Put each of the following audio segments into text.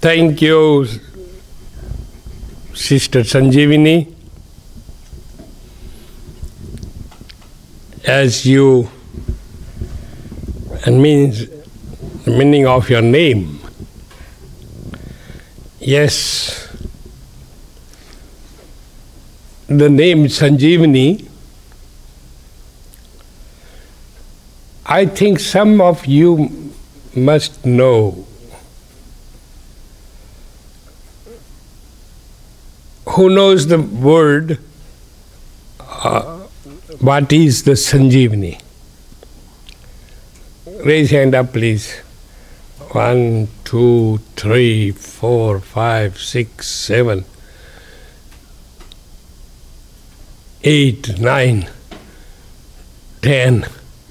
Thank you, Sister Sanjeevani. As you, and means the meaning of your name. Yes, the name Sanjeevani, I think some of you must know. Who knows the word, what is the Sanjeevani? Raise hand up, please. 1, 2, 3, 4, 5, 6, 7, 8, 9, 10.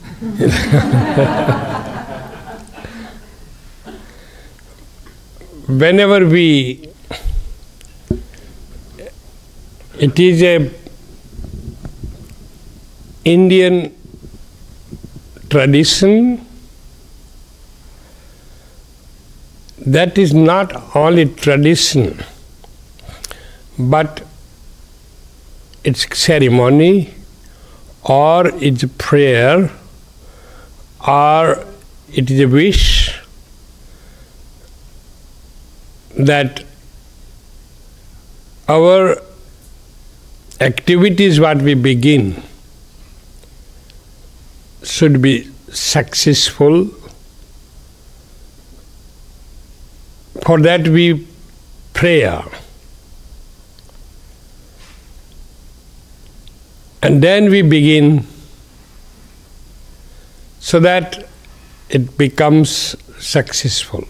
Whenever it is a Indian tradition that is not only tradition, but it's ceremony, or it's prayer, or it is a wish that our activities what we begin should be successful. For that we pray. And then we begin so that it becomes successful.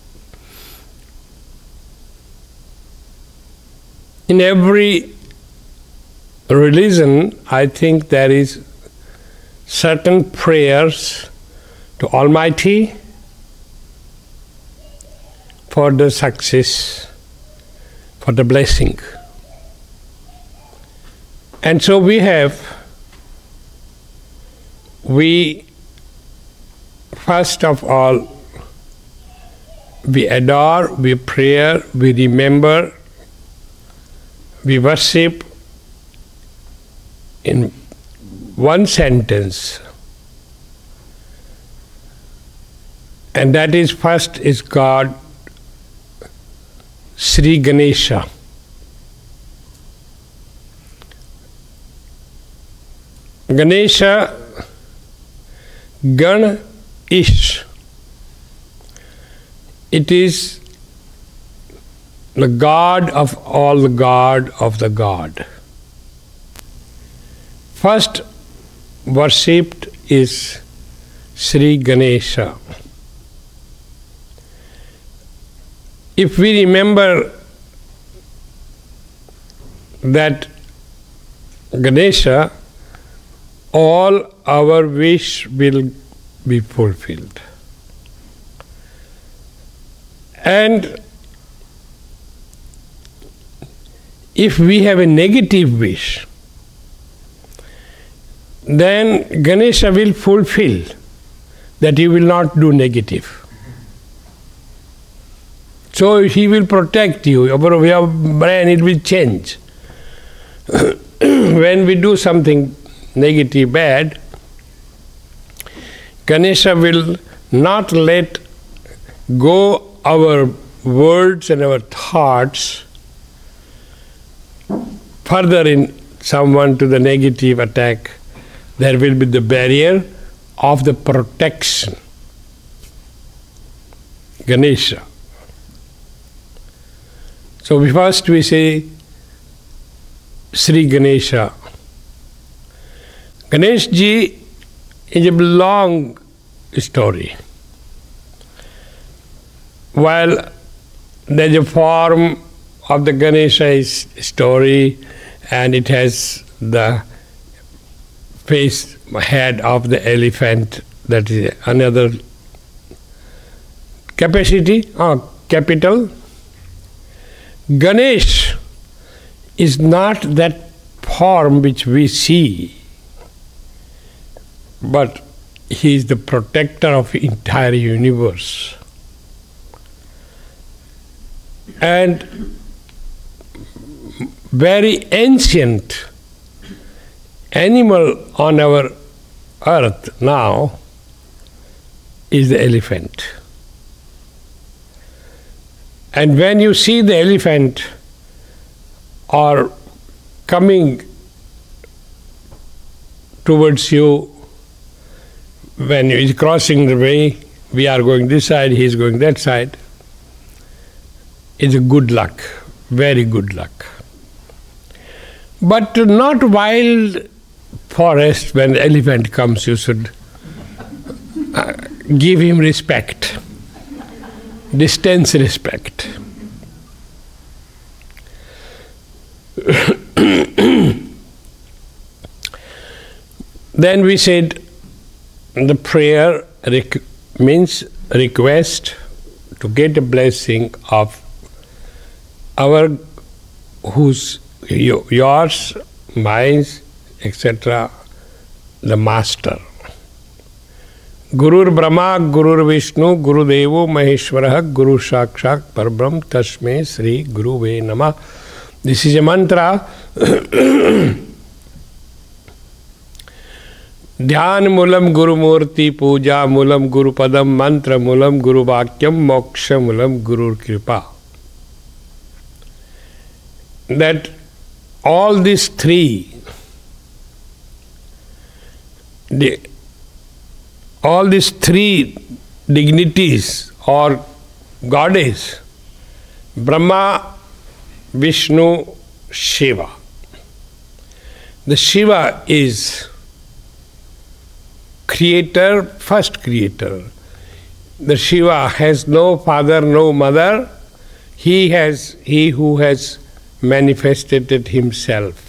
In every religion, I think there is certain prayers to Almighty for the success, for the blessing. And so we first of all, we adore, we pray, we remember, we worship in one sentence. And that is, first is God, Sri Ganesha. Ganesha, Gan Ish. It is the God of all the God of the God. First worshipped is Sri Ganesha. If we remember that Ganesha, all our wish will be fulfilled. And if we have a negative wish, then Ganesha will fulfill that he will not do negative. So he will protect you. Your brain, it will change. When we do something negative, bad, Ganesha will not let go our words and our thoughts further in someone to the negative attack. There will be the barrier of the protection. Ganesha. So first we say Sri Ganesha. Ganesh Ji is a long story. While there's a form of the Ganesha story, and it has the face, head of the elephant, that is another capital. Ganesh is not that form which we see, but he is the protector of the entire universe. And very ancient animal on our earth now is the elephant. And when you see the elephant or coming towards you, when he is crossing the way, we are going this side, he is going that side, it's a good luck, very good luck. But not wild forest, when the elephant comes, you should give him respect, distance respect. Then we said the prayer means request to get a blessing of our whose yours, mine, etc., the master. Gurur Brahma, Gurur Vishnu, Guru Devo Maheshwara, Guru Sakshat Parbrahm, Tasme Sri Guruve Namah. This is a mantra. Dhyan Mulam Guru Murti, Puja Mulam Guru Padam, Mantra Mulam Guru Vakyam, Moksha Mulam Guru Kripa. That all these three, all these three dignities or goddess, Brahma, Vishnu, Shiva. The Shiva is creator, first creator. The Shiva has no father, no mother. He who has manifested himself.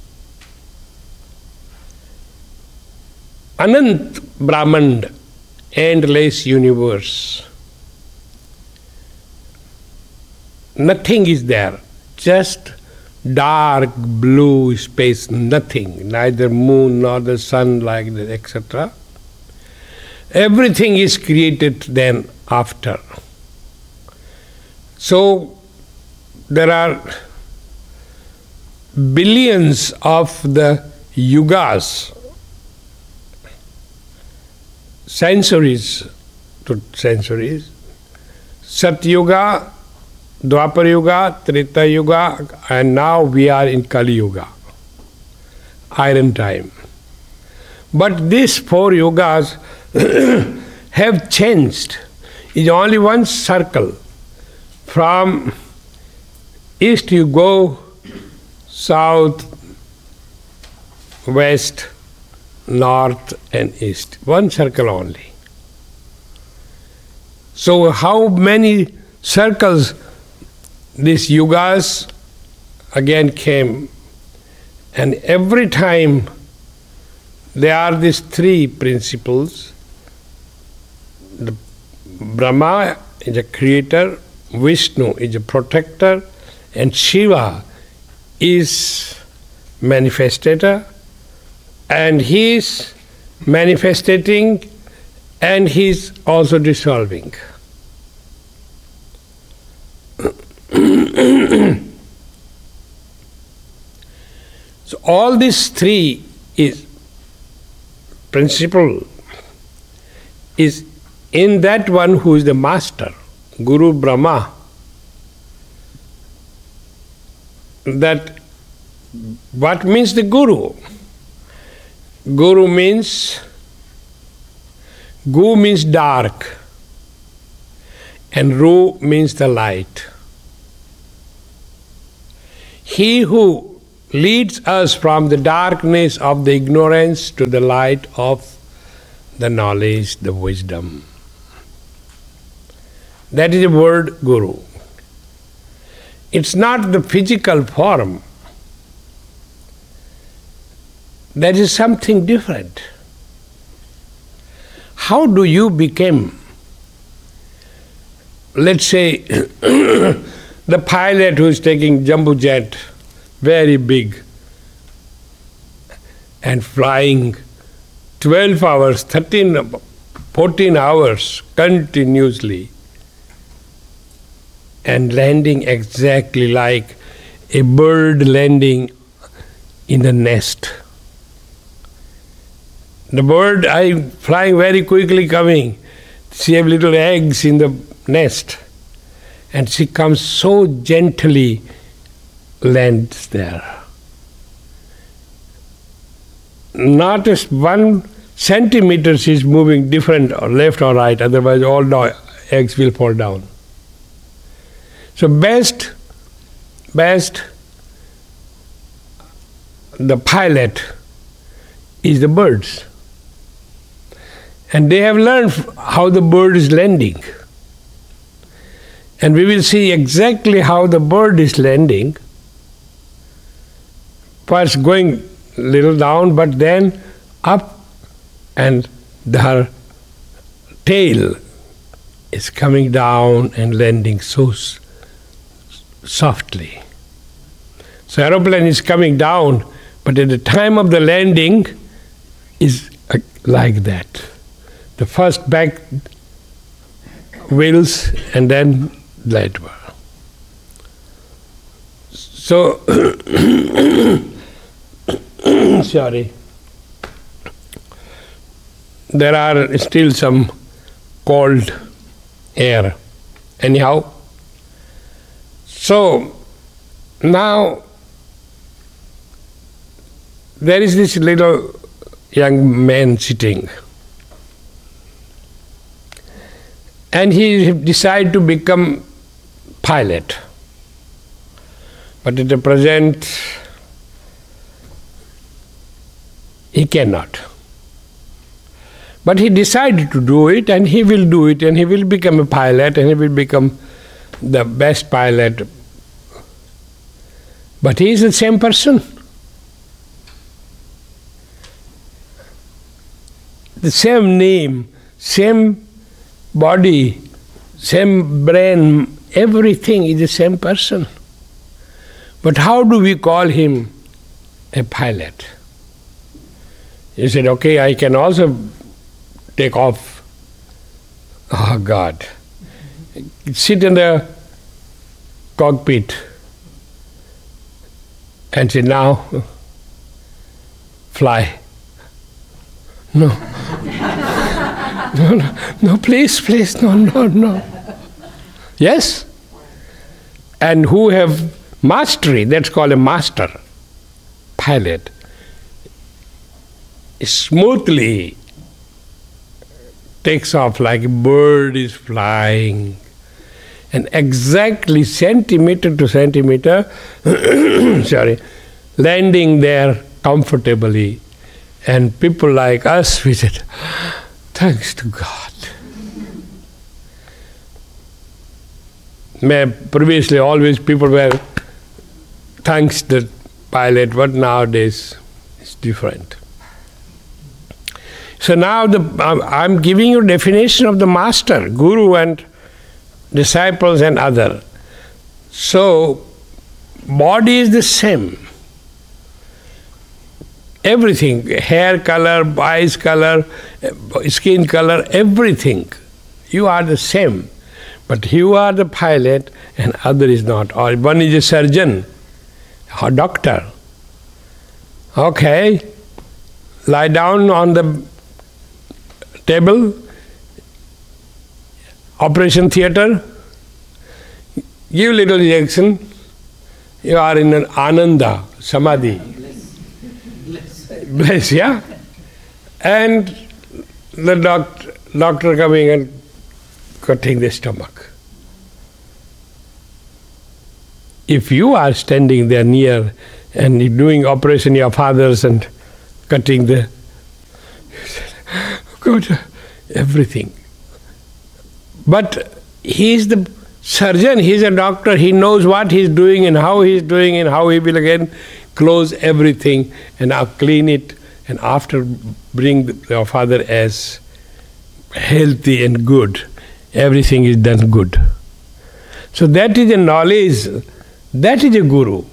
Anant Brahman, endless universe. Nothing is there, just dark blue space, nothing, neither moon nor the sun like that, etc. Everything is created then after. So there are billions of the yugas, centuries to centuries, Satyuga, Dwapar Yuga, Treta Yuga, and now we are in Kali Yuga, iron time. But these four yugas have changed. It's only one circle. From east you go, south, west, north and east. One circle only. So how many circles these yugas again came, and every time there are these three principles. The Brahma is a creator, Vishnu is a protector, and Shiva is manifestator, and he is manifestating and he is also dissolving. So all these three is principle is in that one who is the master, Guru Brahma. That what means the Guru? Guru means, Gu means dark and Ru means the light. He who leads us from the darkness of the ignorance to the light of the knowledge, the wisdom. That is the word Guru. It's not the physical form. That is something different. How do you become, let's say, the pilot who is taking jumbo jet, very big, and flying 12 hours, 13, 14 hours continuously. and landing exactly like a bird landing in the nest. The bird, flying very quickly coming. She have little eggs in the nest. And she comes so gently, lands there. Not as 1 centimeter she is moving different or left or right, otherwise all the eggs will fall down. So best, the pilot is the birds. And they have learned how the bird is landing. And we will see exactly how the bird is landing. First going a little down, but then up, and her tail is coming down and landing so softly. So aeroplane is coming down, but at the time of the landing is like that. The first back wheels and then lateral. So, sorry. There are still some cold air. Anyhow, so now there is this little young man sitting. And he decided to become pilot. But at the present, he cannot. But he decided to do it, and he will do it, and he will become a pilot, and he will become the best pilot. But he is the same person. The same name, same body, same brain, everything is the same person. But how do we call him a pilot? He said, okay, I can also take off. Oh God. Sit in the cockpit and say, now fly. No. No, please, no. Yes? And who have mastery, that's called a master pilot, smoothly takes off like a bird is flying, and exactly centimeter to centimeter, landing there comfortably. And people like us, we said, thanks to God. Previously, always people were thanks the pilot, but nowadays it's different. So now I'm giving you definition of the master, guru and disciples and other. So body is the same. Everything, hair color, eyes color, skin color, everything. You are the same. But you are the pilot and other is not. Or one is a surgeon or doctor. Okay, lie down on the table, operation theater, give little injection, you are in an ananda, samadhi. Bless, yeah? And the doctor coming and cutting the stomach. If you are standing there near and doing operation your fathers and cutting the good everything. But he is the surgeon, he is a doctor, he knows what he is doing and how he is doing and how he will again close everything and now clean it and after bring your father as healthy and good. Everything is done good. So that is a knowledge, that is a guru.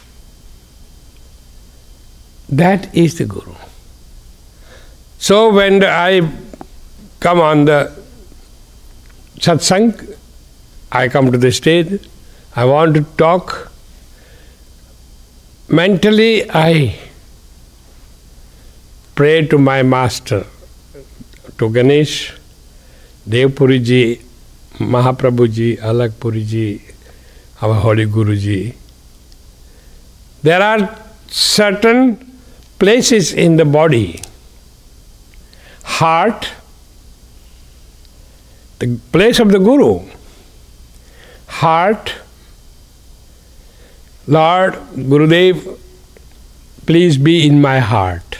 That is the guru. So when I come on the satsang, I come to the stage, I want to talk. Mentally, I pray to my master, to Ganesh, Devpuriji, Mahaprabhuji, Alakpuriji, our Holy Guruji. There are certain places in the body, heart, the place of the Guru, heart, Lord Gurudev, please be in my heart.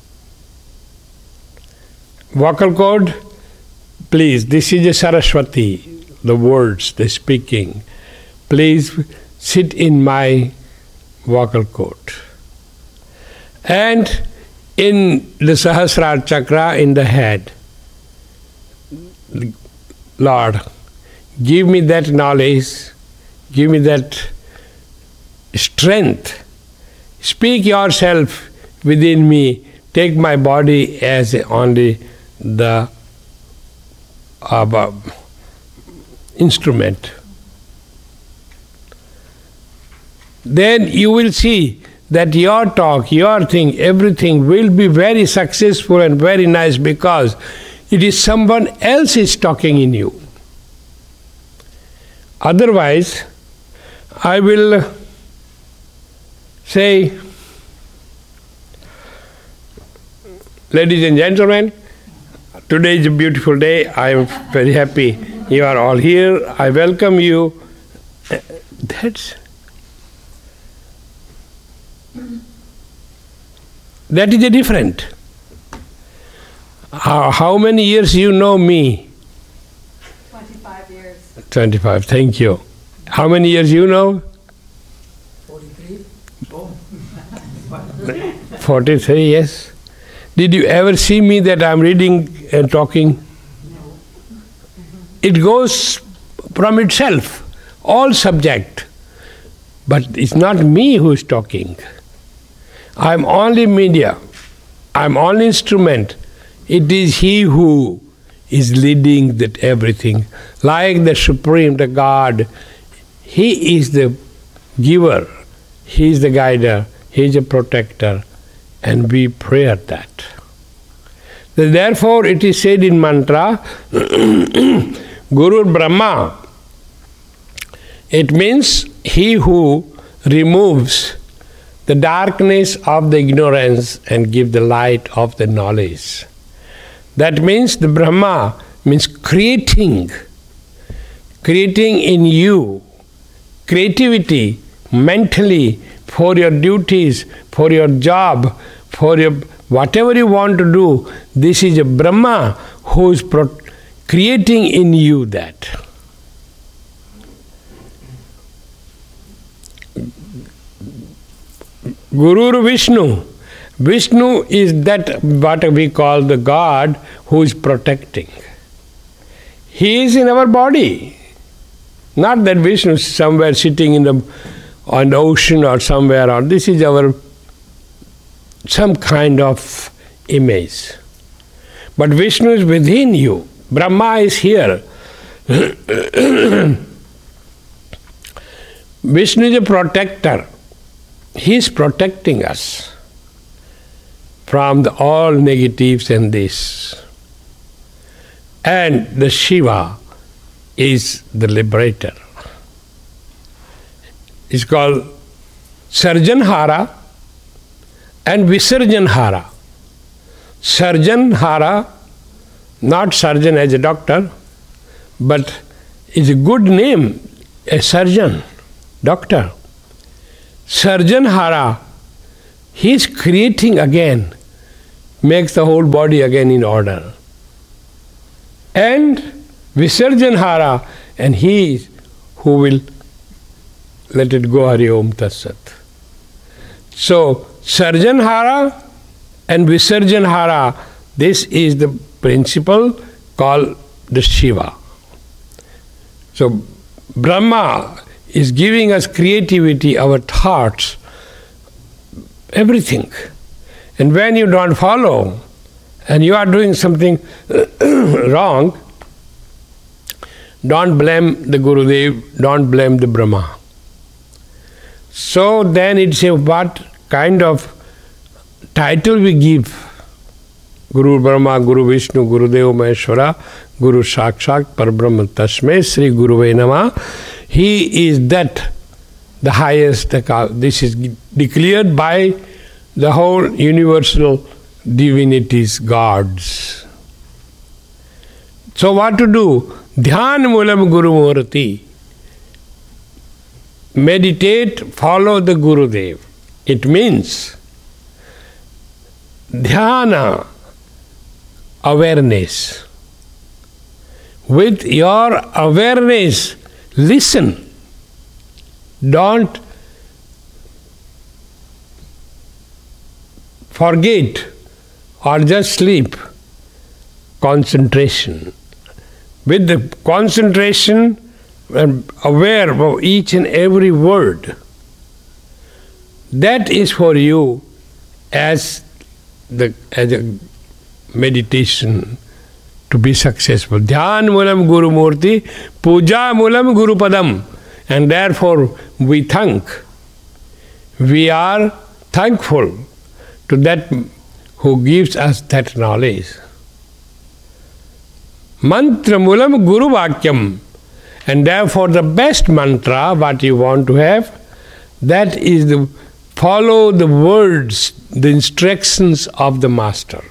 Vocal cord, please, this is a Saraswati, the words, the speaking. Please sit in my vocal cord. And in the Sahasrara chakra in the head, Lord, give me that knowledge, give me that strength. Speak yourself within me. Take my body as only the instrument. Then you will see that your talk, your thing, everything will be very successful and very nice because it is someone else is talking in you. Otherwise, I will say, ladies and gentlemen, today is a beautiful day. I am very happy you are all here. I welcome you. That is a different. How many years you know me? 25 years. 25, thank you. How many years you know? 43. 43, yes. Did you ever see me that I'm reading and talking? No. It goes from itself, all subject. But it's not me who is talking. I'm only media. I'm only instrument. It is He who is leading that everything. Like the Supreme, the God, He is the giver. He is the guider. He is a protector. And we pray at that. Therefore, it is said in mantra, Guru Brahma. It means He who removes the darkness of the ignorance and give the light of the knowledge. That means the Brahma means creating in you, creativity mentally for your duties, for your job, for your whatever you want to do. This is a Brahma who is creating in you that. Guru Vishnu. Vishnu is that what we call the God who is protecting. He is in our body. Not that Vishnu is somewhere sitting on the ocean or somewhere. Or this is our some kind of image. But Vishnu is within you. Brahma is here. Vishnu is a protector. He is protecting us from all negatives and this. And the Shiva is the liberator. It's called Sarjanhara and Visarjanhara. Sarjanhara, not surgeon as a doctor, but is a good name, a surgeon, doctor. Sarjanhara, he is creating again, makes the whole body again in order. And Visarjanhara, and he is who will let it go, Hari Om Tat Sat. So, Sarjanhara and Visarjanhara, this is the principle called the Shiva. So, Brahma is giving us creativity, our thoughts, everything. And when you don't follow, and you are doing something wrong, don't blame the Gurudev, don't blame the Brahma. So then it's what kind of title we give. Guru Brahma, Guru Vishnu, Guru Deva Maheshwara, Guru Sakshat Parabrahma Tasmai Sri Guruve Namah. He is that, the highest. This is declared by the whole universal divinities, gods. So what to do? Dhyan Mulam Guru Murti. Meditate, follow the Gurudev. It means dhyana, awareness. With your awareness, listen. Don't forget or just sleep. Concentration. With the concentration, aware of each and every word. That is for you as a meditation to be successful. Dhyan Mulam Guru Murti, Puja Mulam Guru Padam. And therefore we are thankful to that who gives us that knowledge. Mantra Mulam Guru Vakyam. And therefore the best mantra, what you want to have, that is follow the words, the instructions of the master.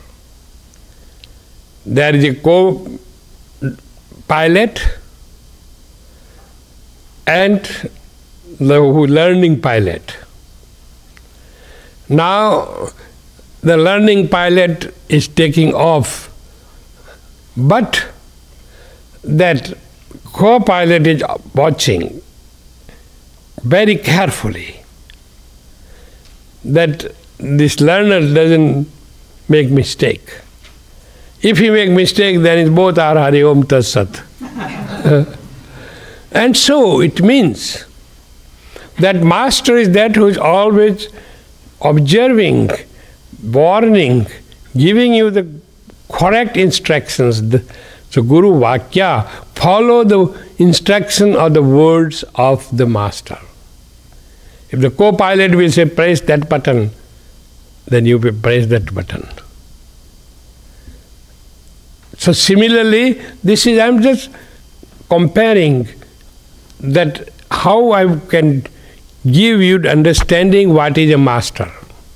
There is a co-pilot and the learning pilot. Now the learning pilot is taking off, but that co-pilot is watching very carefully that this learner doesn't make mistake. If he make mistake, then both are Hari Om Tat Sat. And so it means that master is that who is always observing, warning, giving you the correct instructions. So Guru Vakya, follow the instruction or the words of the master. If the co-pilot will say press that button, then you will press that button. So similarly, I'm just comparing that how I can give you the understanding what is a master.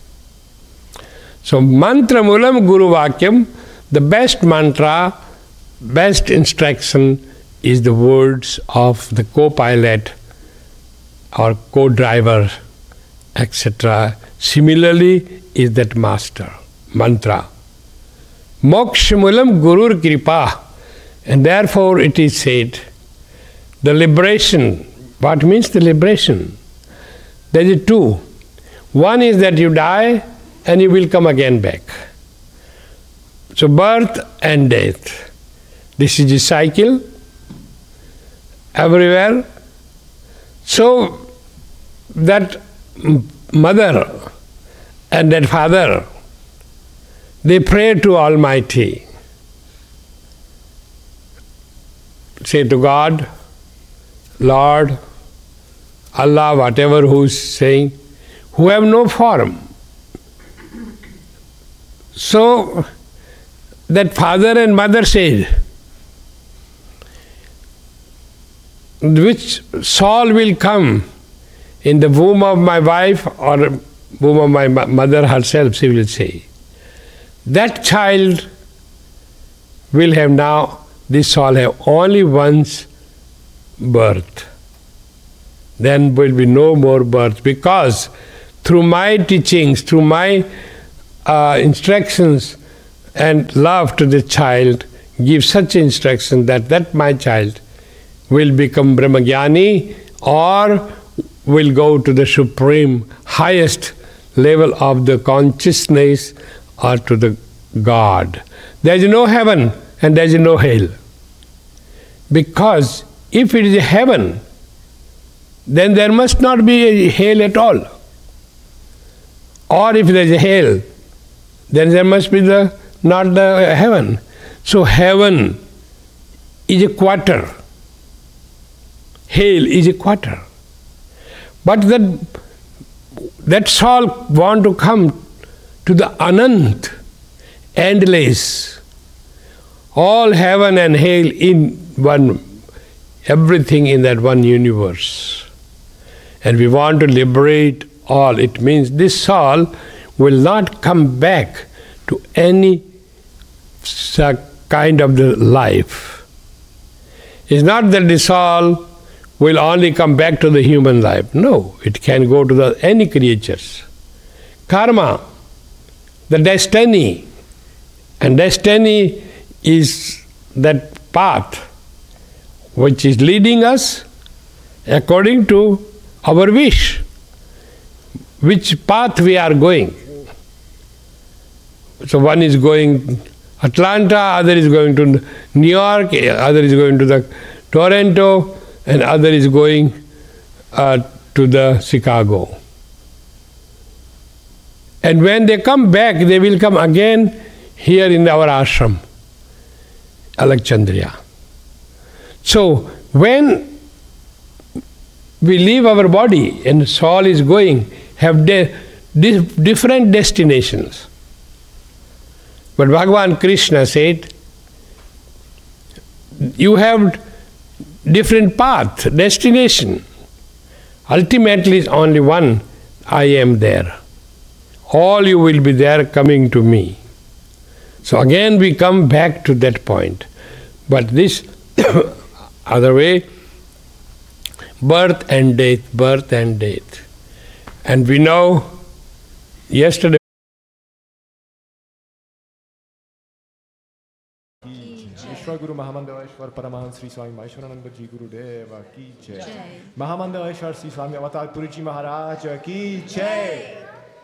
So mantra mulam guru vakyam, the best mantra, best instruction is the words of the co-pilot or co-driver, etc. Similarly is that master, mantra. Moksha mulam gurur kripa. And therefore it is said, the liberation. What means the liberation? There is two. One is that you die and you will come again back. So birth and death. This is a cycle everywhere. So that mother and that father, they pray to Almighty. Say to God, Lord, Allah, whatever who's saying, who have no form. So that father and mother said, which soul will come in the womb of my wife or womb of my mother herself, she will say. That child will have now, this soul have only once birth. Then will be no more birth, because through my teachings, through my instructions and love to the child, give such instruction that my child will become Brahmagyani or will go to the supreme, highest level of the consciousness or to the God. There is no heaven and there is no hell. Because if it is a heaven, then there must not be a hell at all. Or if there is a hell, then there must be not the heaven. So heaven is a quarter hail is a quarter. But that soul want to come to the Anant, endless, all heaven and hell in one, everything in that one universe. And we want to liberate all. It means this soul will not come back to any kind of the life. It's not that the soul will only come back to the human life. No, it can go to any creatures. Karma, the destiny, and destiny is that path which is leading us according to our wish, which path we are going. So one is going Atlanta, other is going to New York, other is going to the Toronto, and other is going to the Chicago. And when they come back, they will come again here in our ashram, Alexandria. So when we leave our body and soul is going, have different destinations. But Bhagavan Krishna said, you have different path, destination. Ultimately is only one, I am there. All you will be there coming to me. So again we come back to that point. But this other way, birth and death, birth and death. And we know yesterday Guru Mahamandaleshwar Paramahans Sri Swami Maheshwarananda Ji Guru Deva Ki Jai. Mahamandaleshwar Sri Swami Avatar Puriji Maharaj Ki Jai.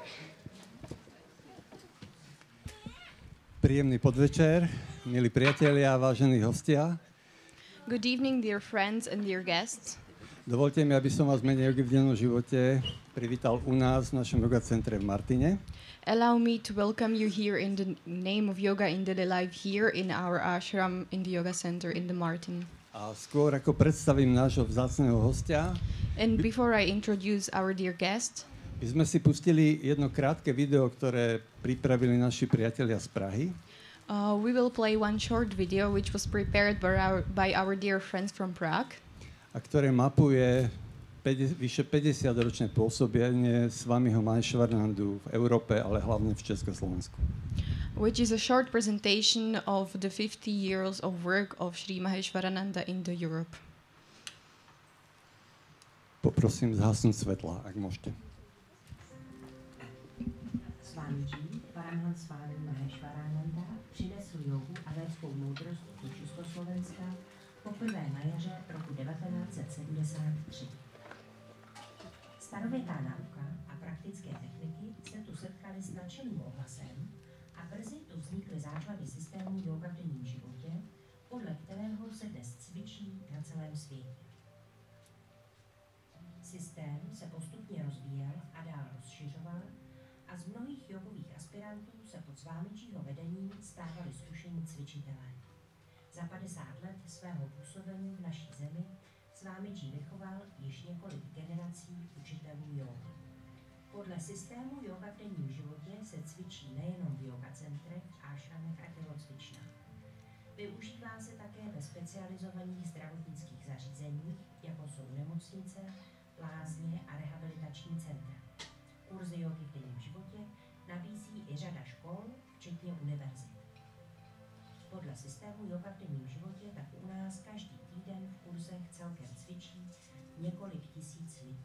Príjemný podvečer, milí priatelia, vážení hostia. Good evening, dear friends and dear guests. Dovolte mi, aby som vás v mene Jogy v dennom živote privítal u nás v našom yoga centre v Martine. Allow me to welcome you here in the name of Yoga in Daily Life here in our ashram in the Yoga Center in the Martin. A skôr ako predstavím nášho vzácneho hostia, And before I introduce our dear guest, my sme si pustili jedno krátke video, ktoré pripravili naši priatelia z Prahy. we will play one short video which was prepared by our dear friends from Prague, A ktoré mapuje vyše 50-ročné pôsobenie Swamiho Maheshwaranandu v Európe, ale hlavne v Československu. which is a short presentation of the 50 years of work of Sri Maheshwarananda in the Europe. Poprosím zhasnúť svetla, ak môžete. Svámidží, Paramhans Swami Maheshwarananda přinesl jogu a védskou moudrost do Československa poprvé na jaře roku 1973. Starověká nauka a praktické techniky se tu setkaly s nadšeným ohlasem a brzy tu vznikly základy systému yoga v denním životě, podle kterého se dnes cvičí na celém světě. Systém se postupně rozvíjel a dál rozšiřoval a z mnohých jogových aspirantů se pod Svámidžího vedením stávali zkušení cvičitelé. Za 50 let svého působení v naší zemi Svámidží vychoval již několik generací učitelů jógy. Podle systému yoga v denním životě se cvičí nejenom v yoga centrech, ášramech a tělocvičnách. Využívá se také ve specializovaných zdravotnických zařízeních, jako jsou nemocnice, lázně a rehabilitační centra. Kurzy jógy v denním životě nabízí i řada škol, včetně univerzit. Podle systému yoga v denním životě tak u nás každý týden v kurzech celkem cvičí několik tisíc lidí.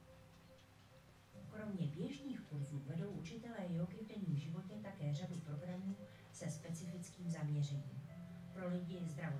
Kromě běžných kurzů vedou učitelé jógy v denním životě také řadu programů se specifickým zaměřením. Pro lidi zdravotnických